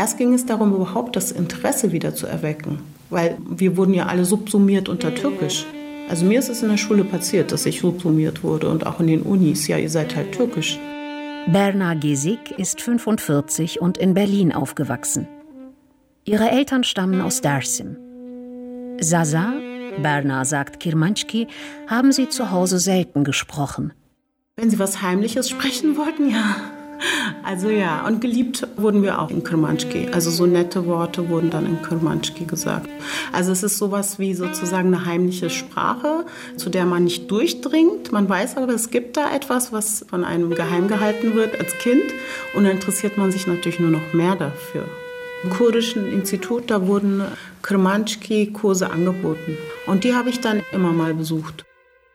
Erst ging es darum, überhaupt das Interesse wieder zu erwecken, weil wir wurden ja alle subsumiert unter Türkisch. Also mir ist es in der Schule passiert, dass ich subsumiert wurde und auch in den Unis. Ja, ihr seid halt türkisch. Berna Gesik ist 45 und in Berlin aufgewachsen. Ihre Eltern stammen aus Dersim. Zaza, Berna sagt Kirmanschki, haben sie zu Hause selten gesprochen. Wenn sie was Heimliches sprechen wollten, ja. Also ja, und geliebt wurden wir auch in Kirmanschki. Also so nette Worte wurden dann in Kirmanschki gesagt. Also es ist sowas wie sozusagen eine heimliche Sprache, zu der man nicht durchdringt. Man weiß aber, es gibt da etwas, was von einem geheim gehalten wird als Kind. Und dann interessiert man sich natürlich nur noch mehr dafür. Im kurdischen Institut, da wurden Kirmanschki-Kurse angeboten. Und die habe ich dann immer mal besucht.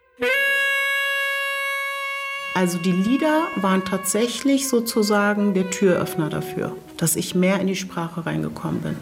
Also die Lieder waren tatsächlich sozusagen der Türöffner dafür, dass ich mehr in die Sprache reingekommen bin.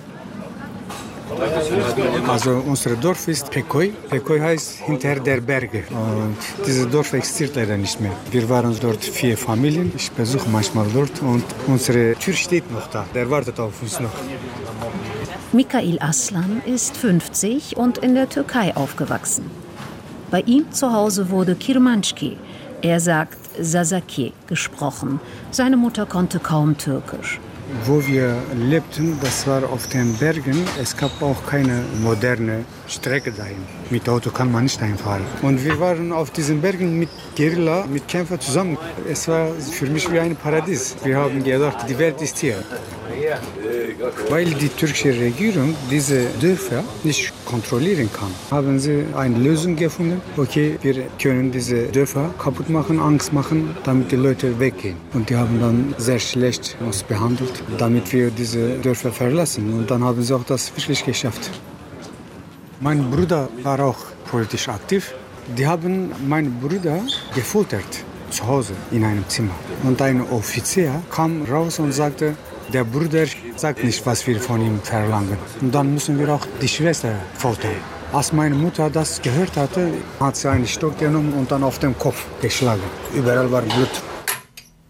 Also unser Dorf ist Pekoy. Pekoy heißt hinter der Berge. Und dieses Dorf existiert leider nicht mehr. Wir waren dort 4 Familien. Ich besuche manchmal dort und unsere Tür steht noch da. Der wartet auf uns noch. Mikail Aslan ist 50 und in der Türkei aufgewachsen. Bei ihm zu Hause wurde Kirmanschki, er sagt Sasaki, gesprochen. Seine Mutter konnte kaum Türkisch. Wo wir lebten, das war auf den Bergen. Es gab auch keine moderne Strecke dahin. Mit Auto kann man nicht einfahren. Und wir waren auf diesen Bergen mit Guerilla, mit Kämpfern zusammen. Es war für mich wie ein Paradies. Wir haben gedacht, die Welt ist hier. Weil die türkische Regierung diese Dörfer nicht kontrollieren kann, haben sie eine Lösung gefunden. Okay, wir können diese Dörfer kaputt machen, Angst machen, damit die Leute weggehen. Und die haben dann sehr schlecht uns behandelt, damit wir diese Dörfer verlassen. Und dann haben sie auch das wirklich geschafft. Mein Bruder war auch politisch aktiv. Die haben meinen Bruder gefoltert, zu Hause in einem Zimmer. Und ein Offizier kam raus und sagte, der Bruder sagt nicht, was wir von ihm verlangen. Und dann müssen wir auch die Schwester foltern. Als meine Mutter das gehört hatte, hat sie einen Stock genommen und dann auf den Kopf geschlagen. Überall war Blut.